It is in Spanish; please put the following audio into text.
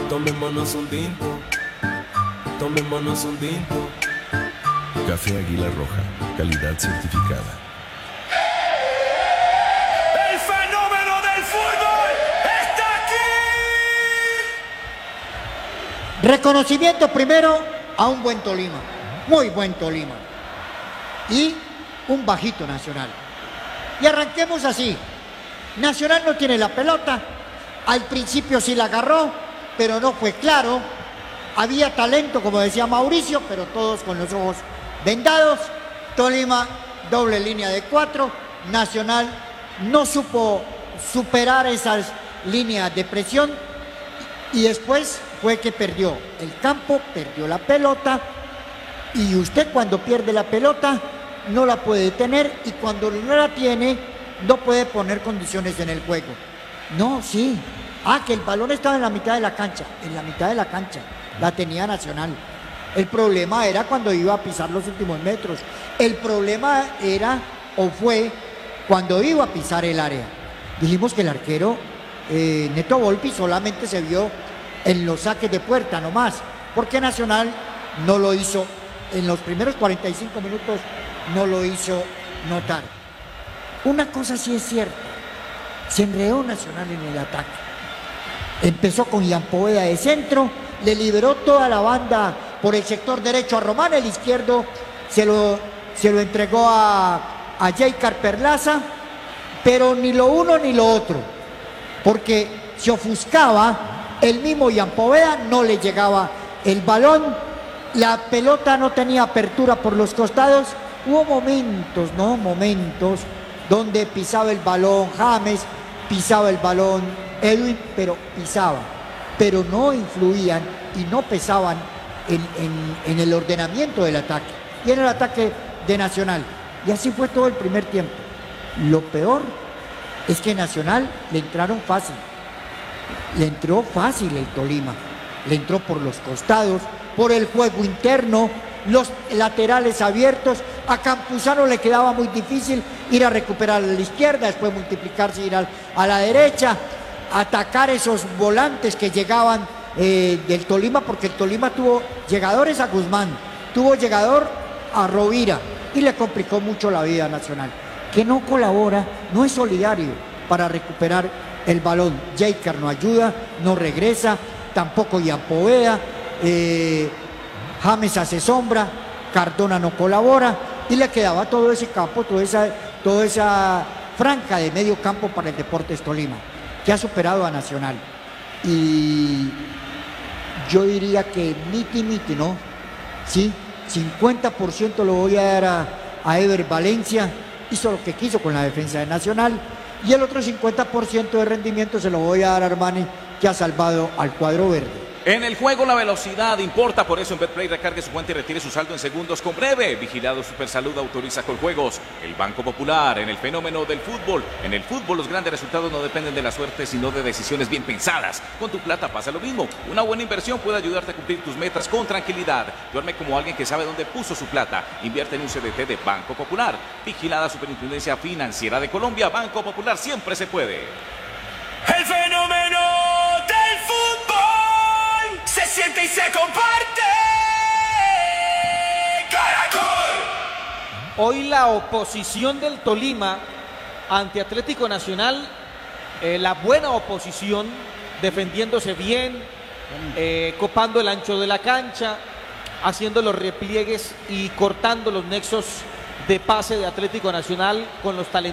Tomémonos un tinto, tomémonos un tinto. Café Águila Roja, calidad certificada. ¡El fenómeno del fútbol está aquí! Reconocimiento primero a un buen Tolima, muy buen Tolima, y un bajito Nacional. Y arranquemos así. Nacional no tiene la pelota, al principio sí la agarró, pero no fue claro. Había talento, como decía Mauricio, pero todos con los ojos vendados. Tolima, doble línea de 4. Nacional no supo superar esas líneas de presión y después fue que perdió el campo, perdió la pelota, y usted cuando pierde la pelota no la puede tener, y cuando no la tiene no puede poner condiciones en el juego. No, sí. Que el balón estaba en la mitad de la cancha. En la mitad de la cancha la tenía Nacional. El problema era cuando iba a pisar los últimos metros. El problema era o fue cuando iba a pisar el área. Dijimos que el arquero Neto Volpi solamente se vio en los saques de puerta nomás, porque Nacional no lo hizo en los primeros 45 minutos, no lo hizo notar. Una cosa sí es cierta, se enredó Nacional en el ataque. Empezó con Ian Poveda de centro, le liberó toda la banda por el sector derecho a Román, el izquierdo se lo entregó a Jaycar Perlaza, pero ni lo uno ni lo otro, porque se ofuscaba, el mismo Ian Poveda no le llegaba el balón, la pelota no tenía apertura por los costados. Hubo momentos donde pisaba el balón James, pisaba el balón Edwin, pero pisaba, pero no influían y no pesaban en el ordenamiento del ataque y en el ataque de Nacional. Y así fue todo el primer tiempo. Lo peor es que Nacional le entraron fácil, le entró fácil el Tolima, le entró por los costados, por el juego interno, los laterales abiertos. A Campuzano le quedaba muy difícil ir a recuperar a la izquierda, después multiplicarse, ir a la derecha, atacar esos volantes que llegaban del Tolima, porque el Tolima tuvo llegadores a Guzmán, tuvo llegador a Rovira, y le complicó mucho la vida a Nacional, que no colabora, no es solidario para recuperar el balón. Jaycar no ayuda, no regresa, tampoco Ian Poveda, James hace sombra, Cardona no colabora, y le quedaba todo ese campo, toda esa franja de medio campo para el Deportes Tolima, que ha superado a Nacional. Y yo diría que miti, ¿no? Sí, 50% lo voy a dar a Ever Valencia, hizo lo que quiso con la defensa de Nacional, y el otro 50% de rendimiento se lo voy a dar a Armani, que ha salvado al cuadro verde. En el juego la velocidad importa, por eso en Betplay recargue su cuenta y retire su saldo en segundos con Breve. Vigilado Supersalud, autoriza Coljuegos. El Banco Popular, en el fenómeno del fútbol. En el fútbol los grandes resultados no dependen de la suerte, sino de decisiones bien pensadas. Con tu plata pasa lo mismo. Una buena inversión puede ayudarte a cumplir tus metas con tranquilidad. Duerme como alguien que sabe dónde puso su plata. Invierte en un CDT de Banco Popular. Vigilada Superintendencia Financiera de Colombia. Banco Popular, siempre se puede. El fenómeno del fútbol se siente y se comparte. ¡Caracol! Hoy la oposición del Tolima ante Atlético Nacional, la buena oposición, defendiéndose bien, copando el ancho de la cancha, haciendo los repliegues y cortando los nexos de pase de Atlético Nacional con los talentos